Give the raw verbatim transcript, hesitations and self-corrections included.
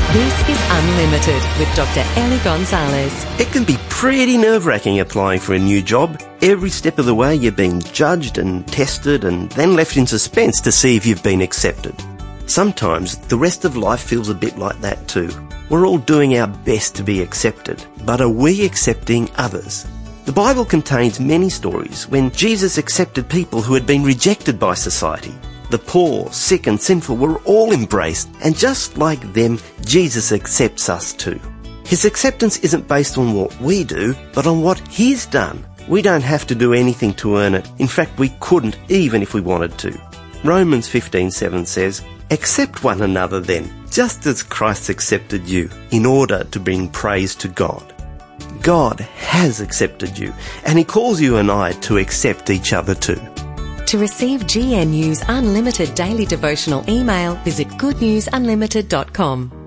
This is Unlimited with Doctor Ellie Gonzalez. It can be pretty nerve-wracking applying for a new job. Every step of the way you're being judged and tested and then left in suspense to see if you've been accepted. Sometimes the rest of life feels a bit like that too. We're all doing our best to be accepted, but are we accepting others? The Bible contains many stories when Jesus accepted people who had been rejected by society. The poor, sick and sinful were all embraced, and just like them, Jesus accepts us too. His acceptance isn't based on what we do, but on what He's done. We don't have to do anything to earn it. In fact, we couldn't, even if we wanted to. Romans fifteen seven says, "Accept one another then, just as Christ accepted you, in order to bring praise to God." God has accepted you, and He calls you and I to accept each other too. To receive G N U's unlimited daily devotional email, visit good news unlimited dot com.